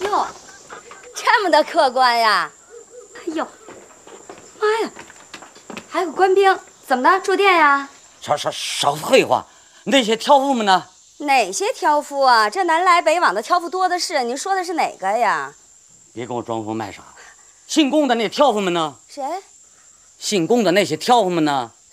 哟，这么的客观呀！哎呦，妈呀，还有个官兵，怎么的？住店呀？ 少废话！那些挑夫们呢？ 哪些挑夫啊？这南来北往的挑夫多的是，您说的是哪个呀？ 别跟我装疯卖傻！姓龚的那挑夫们呢？ 谁？ 姓龚的那些挑夫们呢？